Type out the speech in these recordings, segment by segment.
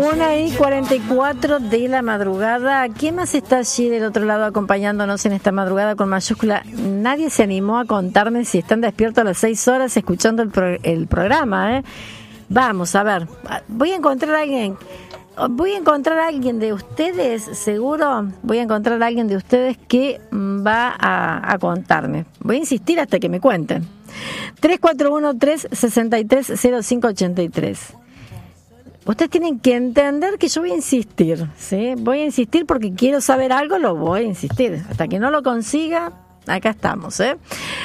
1:44 de la madrugada. ¿Quién más está allí del otro lado acompañándonos en esta madrugada con mayúscula? Nadie se animó a contarme si están despiertos a las 6 horas escuchando el programa, ¿eh? Vamos, a ver. Voy a encontrar a alguien de ustedes, seguro. Voy a encontrar a alguien de ustedes que va a contarme. Voy a insistir hasta que me cuenten. 341-363-0583. Ustedes tienen que entender que yo voy a insistir, ¿sí? Voy a insistir porque quiero saber algo, lo voy a insistir. Hasta que no lo consiga, acá estamos, ¿eh?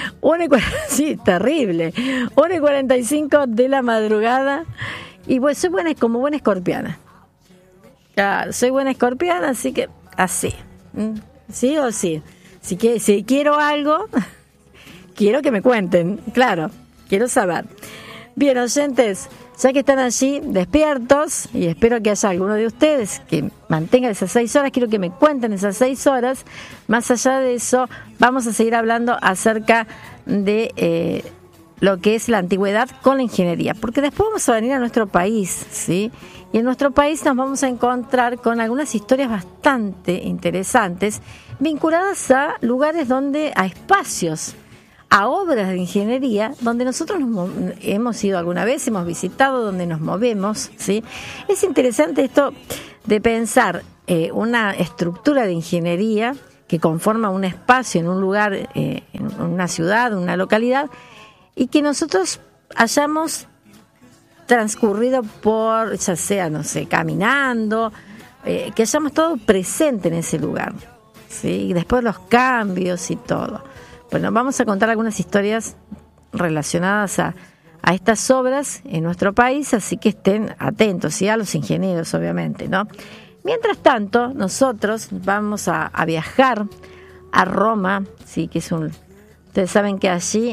Sí, terrible. 1:45 de la madrugada. Y pues soy como buena escorpiana. Claro, soy buena escorpiana, así que así. ¿Sí o sí? Si quiero algo, quiero que me cuenten. Claro, quiero saber. Bien, oyentes, ya que están allí despiertos, y espero que haya alguno de ustedes que mantengan esas 6 horas, quiero que me cuenten esas 6 horas. Más allá de eso, vamos a seguir hablando acerca de lo que es la antigüedad con la ingeniería, porque después vamos a venir a nuestro país, ¿sí? Y en nuestro país nos vamos a encontrar con algunas historias bastante interesantes vinculadas a lugares a espacios, a obras de ingeniería donde nosotros hemos ido alguna vez, hemos visitado, donde nos movemos, ¿sí? Es interesante esto de pensar una estructura de ingeniería que conforma un espacio en un lugar, en una ciudad, una localidad, y que nosotros hayamos transcurrido por, ya sea, no sé, caminando, que hayamos estado presente en ese lugar, ¿sí? Y después los cambios y todo. Bueno, vamos a contar algunas historias relacionadas a estas obras en nuestro país, así que estén atentos, y a los ingenieros, obviamente, ¿no? Mientras tanto, nosotros vamos a viajar a Roma, sí, que es ustedes saben que allí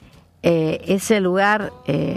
es el lugar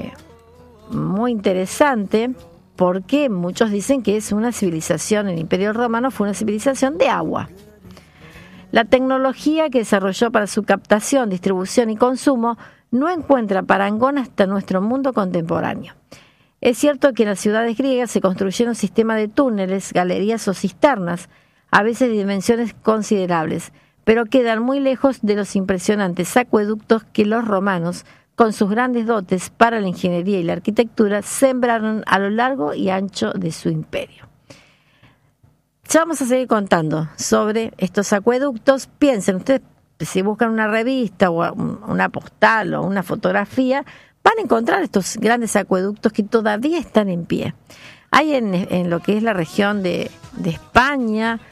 muy interesante, porque muchos dicen que es una civilización, el Imperio Romano fue una civilización de agua. La tecnología que desarrolló para su captación, distribución y consumo no encuentra parangón hasta nuestro mundo contemporáneo. Es cierto que en las ciudades griegas se construyeron sistemas de túneles, galerías o cisternas, a veces de dimensiones considerables, pero quedan muy lejos de los impresionantes acueductos que los romanos, con sus grandes dotes para la ingeniería y la arquitectura, sembraron a lo largo y ancho de su imperio. Ya vamos a seguir contando sobre estos acueductos. Piensen, ustedes, si buscan una revista o una postal o una fotografía, van a encontrar estos grandes acueductos que todavía están en pie. Hay en lo que es la región de España,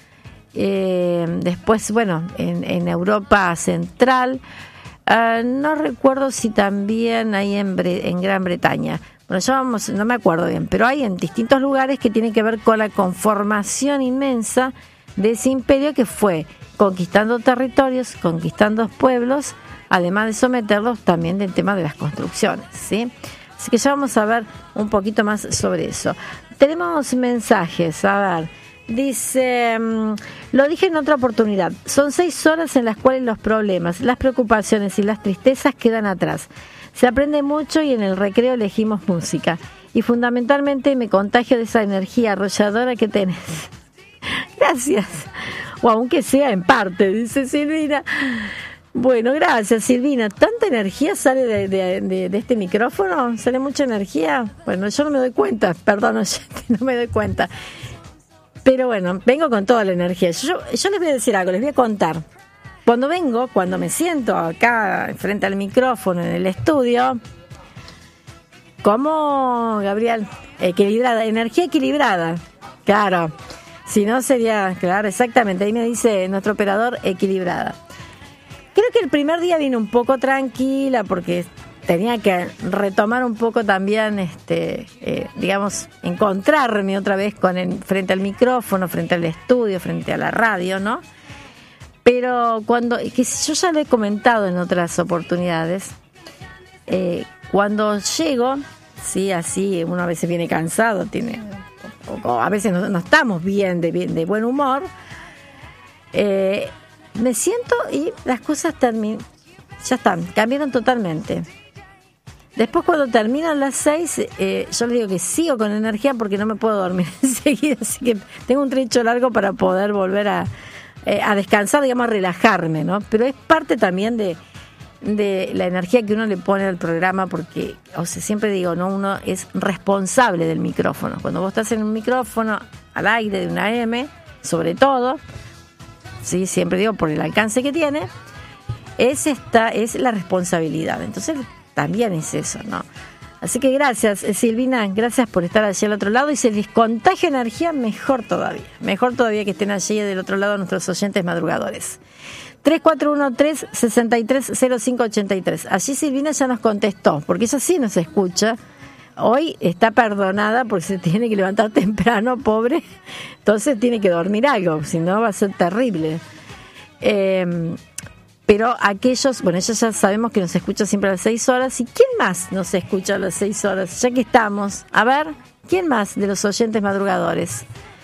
después, bueno, en Europa Central, no recuerdo si también hay en Gran Bretaña. Bueno, no me acuerdo bien, pero hay en distintos lugares que tienen que ver con la conformación inmensa de ese imperio que fue conquistando territorios, conquistando pueblos, además de someterlos también del tema de las construcciones, ¿sí? Así que ya vamos a ver un poquito más sobre eso. Tenemos mensajes, a ver. Dice, lo dije en otra oportunidad, son 6 horas en las cuales los problemas, las preocupaciones y las tristezas quedan atrás. Se aprende mucho y en el recreo elegimos música. Y fundamentalmente me contagio de esa energía arrolladora que tenés. Gracias. O aunque sea en parte, dice Silvina. Bueno, gracias Silvina. ¿Tanta energía sale de este micrófono? ¿Sale mucha energía? Bueno, yo no me doy cuenta. Perdón, no me doy cuenta. Pero bueno, vengo con toda la energía. Yo les voy a decir algo, les voy a contar. Cuando me siento acá frente al micrófono en el estudio, como Gabriel, equilibrada, energía equilibrada, claro, si no sería, claro, exactamente, ahí me dice nuestro operador, equilibrada. Creo que el primer día vine un poco tranquila porque tenía que retomar un poco también, digamos, encontrarme otra vez frente al micrófono, frente al estudio, frente a la radio, ¿no? Pero que yo ya lo he comentado en otras oportunidades, cuando llego, sí, así uno a veces viene cansado, a veces no estamos bien de buen humor, me siento y las cosas ya están, cambiaron totalmente. Después cuando terminan las 6, yo les digo que sigo con energía porque no me puedo dormir enseguida, así que tengo un trecho largo para poder volver a descansar, digamos, a relajarme, ¿no? Pero es parte también de la energía que uno le pone al programa, porque, o sea, siempre digo, no, uno es responsable del micrófono. Cuando vos estás en un micrófono al aire de una AM, sobre todo, sí, siempre digo por el alcance que tiene, es la responsabilidad. Entonces también es eso, ¿no? Así que gracias, Silvina, gracias por estar allí al otro lado, y si les contagia energía, mejor todavía que estén allí del otro lado nuestros oyentes madrugadores. 3413-630583. Allí Silvina ya nos contestó, porque ella sí nos escucha. Hoy está perdonada porque se tiene que levantar temprano, pobre. Entonces tiene que dormir algo, si no va a ser terrible. Pero aquellos, bueno, ella ya sabemos que nos escucha siempre a las 6 horas. ¿Y quién más nos escucha a las 6 horas? Ya que estamos. A ver, ¿quién más de los oyentes madrugadores?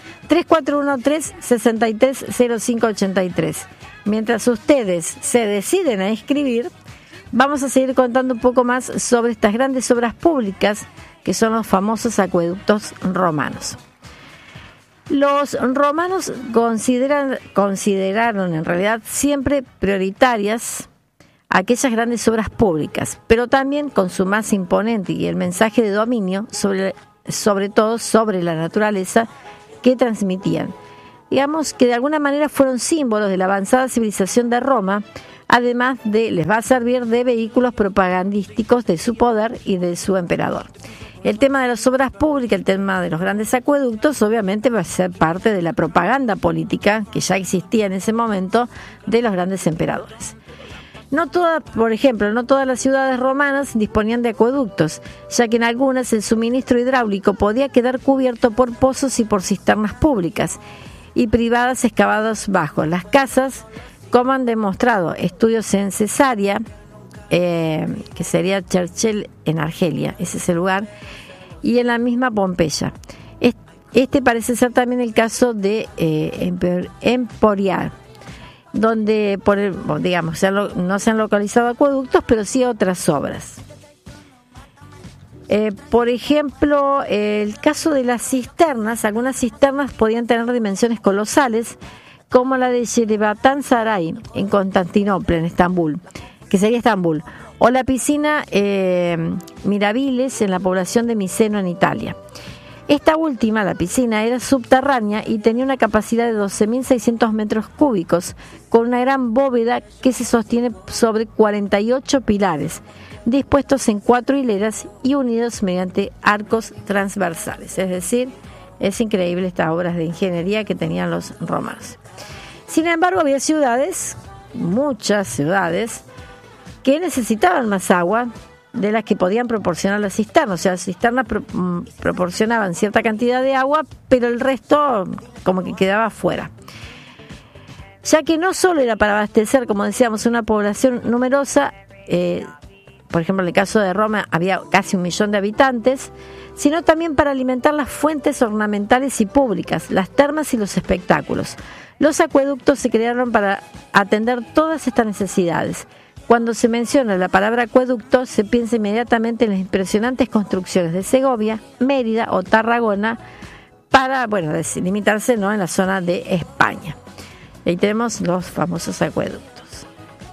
3413-630583. Mientras ustedes se deciden a escribir, vamos a seguir contando un poco más sobre estas grandes obras públicas que son los famosos acueductos romanos. Los romanos consideraron en realidad siempre prioritarias aquellas grandes obras públicas, pero también con su más imponente y el mensaje de dominio sobre todo sobre la naturaleza que transmitían. Digamos que de alguna manera fueron símbolos de la avanzada civilización de Roma, además les va a servir de vehículos propagandísticos de su poder y de su emperador. El tema de las obras públicas, el tema de los grandes acueductos, obviamente va a ser parte de la propaganda política que ya existía en ese momento de los grandes emperadores. Por ejemplo, no todas las ciudades romanas disponían de acueductos, ya que en algunas el suministro hidráulico podía quedar cubierto por pozos y por cisternas públicas y privadas excavadas bajo las casas, como han demostrado estudios en Cesarea, que sería Cherchell en Argelia, ese es el lugar, y en la misma Pompeya. Este parece ser también el caso de Emporiar, donde digamos no se han localizado acueductos, pero sí otras obras. Por ejemplo, el caso de las cisternas. Algunas cisternas podían tener dimensiones colosales, como la de Yerebatan Saray en Constantinopla, en Estambul, que sería Estambul, o la piscina Mirabiles en la población de Miseno, en Italia. Esta última, la piscina, era subterránea y tenía una capacidad de 12.600 metros cúbicos, con una gran bóveda que se sostiene sobre 48 pilares, dispuestos en 4 hileras y unidos mediante arcos transversales. Es decir, es increíble estas obras de ingeniería que tenían los romanos. Sin embargo, había ciudades, muchas ciudades, que necesitaban más agua de las que podían proporcionar las cisternas. O sea, las cisternas proporcionaban cierta cantidad de agua, pero el resto como que quedaba fuera. Ya que no solo era para abastecer, como decíamos, una población numerosa, por ejemplo, en el caso de Roma había casi 1 millón de habitantes, sino también para alimentar las fuentes ornamentales y públicas, las termas y los espectáculos. Los acueductos se crearon para atender todas estas necesidades. Cuando se menciona la palabra acueducto, se piensa inmediatamente en las impresionantes construcciones de Segovia, Mérida o Tarragona, para, limitarse, ¿no?, en la zona de España. Y ahí tenemos los famosos acueductos.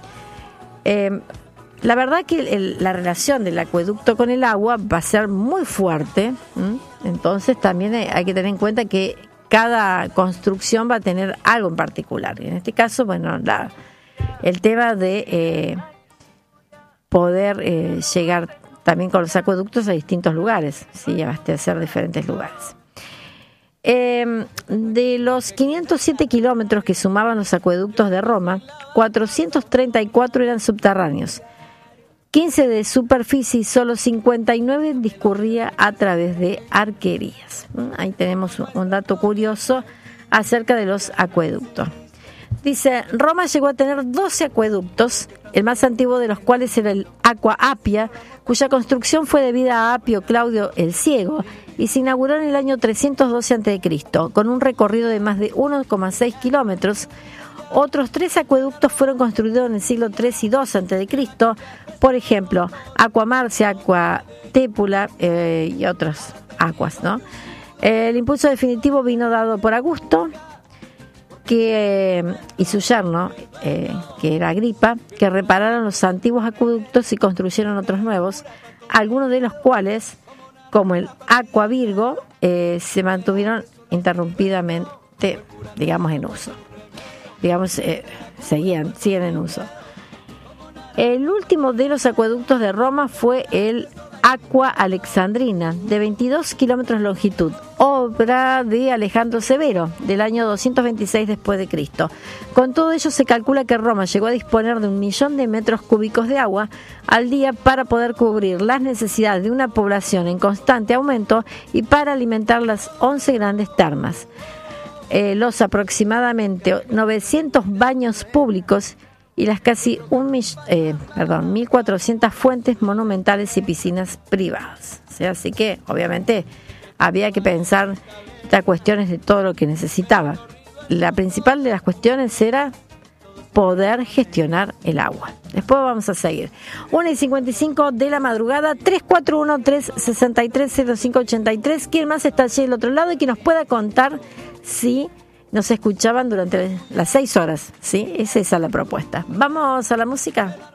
La verdad que la relación del acueducto con el agua va a ser muy fuerte. Entonces también hay que tener en cuenta que cada construcción va a tener algo en particular. Y en este caso, el tema de poder llegar también con los acueductos a distintos lugares, ¿sí? Abastecer diferentes lugares. De los 507 kilómetros que sumaban los acueductos de Roma, 434 eran subterráneos, 15 de superficie y solo 59 discurría a través de arquerías. Ahí tenemos un dato curioso acerca de los acueductos. Dice, Roma llegó a tener 12 acueductos, el más antiguo de los cuales era el Aqua Appia, cuya construcción fue debida a Apio Claudio el Ciego y se inauguró en el año 312 a.C., con un recorrido de más de 1,6 kilómetros, Otros 3 acueductos fueron construidos en el siglo III y II a.C., por ejemplo, Aqua Marcia, Aqua Tépula y otras aguas, ¿no? El impulso definitivo vino dado por Augusto y su yerno, que era Agripa, que repararon los antiguos acueductos y construyeron otros nuevos, algunos de los cuales, como el Aqua Virgo, se mantuvieron interrumpidamente, digamos, en uso. Siguen en uso. El último de los acueductos de Roma fue el Aqua Alexandrina, de 22 kilómetros de longitud, obra de Alejandro Severo, del año 226 después de Cristo. Con todo ello, se calcula que Roma llegó a disponer de 1 millón de metros cúbicos de agua al día para poder cubrir las necesidades de una población en constante aumento y para alimentar las 11 grandes termas, los aproximadamente 900 baños públicos y las casi 1.400 fuentes monumentales y piscinas privadas. O sea, así que, obviamente, había que pensar estas cuestiones de todo lo que necesitaba. La principal de las cuestiones era poder gestionar el agua. Después vamos a seguir. 1:55 de la madrugada, 341-363-0583. ¿Quién más está allí del otro lado y que nos pueda contar si nos escuchaban durante las 6 horas? ¿Sí? Es esa la propuesta. Vamos a la música.